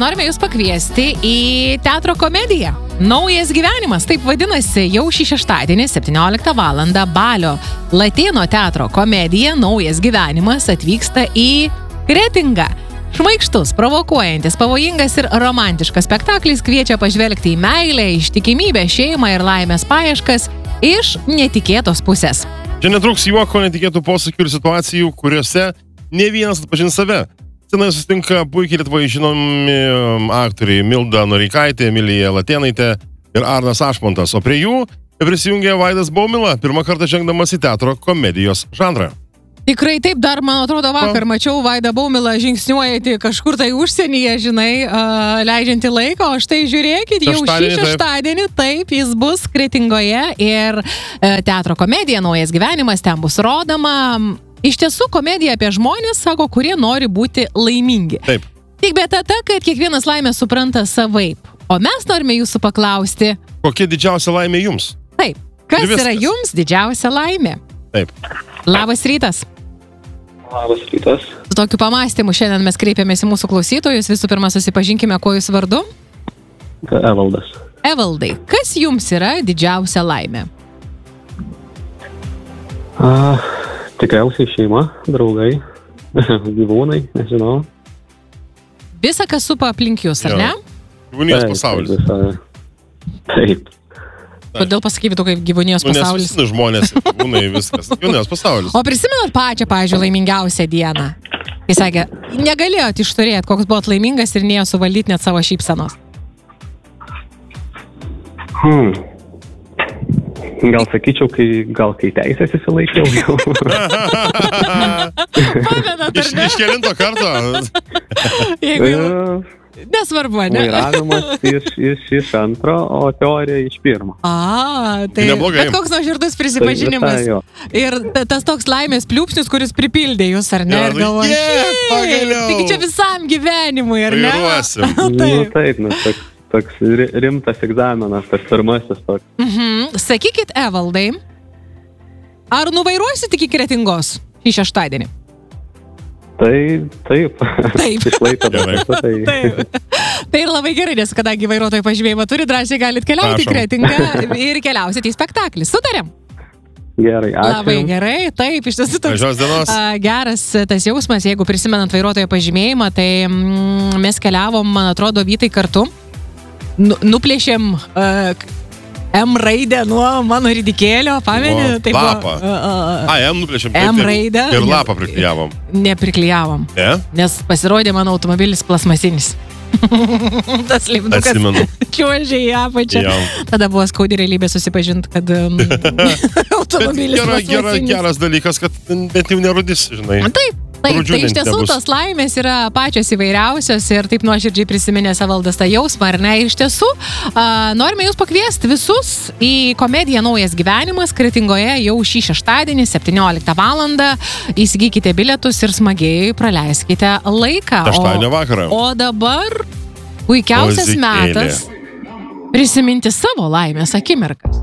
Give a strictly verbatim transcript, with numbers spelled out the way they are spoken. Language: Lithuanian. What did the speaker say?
norime jūs pakviesti į teatro komediją. Naujas gyvenimas, taip vadinasi, jau šį šeštadienį, septynioliktą valandą, Balio Latėno teatro komedija Naujas gyvenimas atvyksta į Kretingą. Šmaikštus, provokuojantis, pavojingas ir romantiškas spektaklis kviečia pažvelgti į meilę, ištikimybę, šeimą ir laimės paieškas iš netikėtos pusės. Čia netruks juoko, netikėtų posakių ir situacijų, kuriuose ne vienas atpažins save. Scenoje susitinka puikiai Lietuvoje žinomi aktoriai Milda Noreikaitė, Emilija Latėnaitė ir Arnas Ašmontas, o prie jų prisijungė Vaidas Baumila, pirmą kartą žengdamas į teatro komedijos žanrą. Tikrai taip, dar, man atrodo, vakar mačiau Vaidą Baumilą žingsniuojantį kažkur tai užsienyje, žinai, uh, leidžiantį laiką, o štai žiūrėkit, jau šį šeštadienį, taip, jis bus Kretingoje ir uh, teatro komedija Naujas gyvenimas ten bus rodoma. Iš tiesų, komedija apie žmonės, sako, kurie nori būti laimingi. Taip. Tik bėda ta, kad kiekvienas laimę supranta savaip, o mes norime jūsų paklausti. Kokia didžiausia laimė jums? Taip, kas yra jums didžiausia laimė? Taip. Labas rytas. Labas rytas. Su tokiu pamastymu šiandien mes kreipiamės į mūsų klausytojus. Visų pirma, susipažinkime, kuo jūs vardu. Evaldas. Evaldai, kas jums yra didžiausia laimė? A, tikriausiai šeima, draugai, gyvūnai, nežinau. Visa, kas supa aplink jūs, ar ne? Gyvūnijos pasaulis. Visa... Taip. Kodėl pasakytų, kaip gyvūnijos pasaulis? Nu, nes žmonės, gyvūnai, viskas. Gyvūnijos pasaulis. O prisimenat pačią, pavyzdžiui, laimingiausią dieną? Jis sakė, negalėjot išturėti, koks buvot laimingas ir nėjo suvaldyti net savo šypsenos. Hmm. Gal sakyčiau, kai, gal kai teisės įsilaikiau jau. Pamenat, ar ne? Iš kelinto karto? Jeigu jau... Nesvarbu, ne? Vairavimas iš, iš, iš antro, o teorija iš pirmo. A, tai neblogai. Bet koks nuoširdus prisipažinimas. Tai ir tas toks laimės pliūpsnis, kuris pripildė jūs, ar ne? Ja, ir galvoju, yeah, pagaliau. Taigi čia visam gyvenimui, ar ne? Vairuosim. Nu taip, nu, toks, toks rimtas egzaminas, tas pirmasis toks. Mhm. Sakykit, Evaldai, ar nuvairuosit iki Kretingos šį šeštadienį? Tai taip. Taip. Išlaiko dabar. Tai... Taip. Tai ir labai gerai, nes kadangi vairuotojų pažymėjimą turi, drąsiai galite keliauti į Kretingą ir keliausit į spektaklį. Sutarėm? Gerai, ačiū. Labai gerai, taip, iš tiesų toks a, geras tas jausmas, jeigu prisimenant vairuotojo pažymėjimą, tai mm, mes keliavom, man atrodo, Vytai kartu, nu, nuplėšėm uh, M raidę nuo mano ridikėlio, pameni? O, tai lapą. Buvo, uh, uh, A, M nuplėšėm. M raidę. Ir lapą priklijavom. Nepriklijavom. Ne? Nes pasirodė mano automobilis plasmasinis. Tas lipdukas čiuožė į apačią. Jau. Tada buvo skaudi realybė susipažinti, kad um, automobilis gera, plasmasinis. gera, geras dalykas, kad bent jau nerudis, žinai. Taip. Taip, tai iš tiesų tos laimės yra pačios įvairiausios ir taip nuoširdžiai prisiminė Evaldas tą jausmą, ar ne? Iš tiesų, a, norime jūs pakviesti visus į komediją Naujas gyvenimas Kretingoje jau šį šeštadienį, septynioliktą valandą. Įsigykite bilietus ir smagiai praleiskite laiką. Šeštadienio vakarą. O dabar puikiausias Muzikėlė. metas prisiminti savo laimės akimirkas.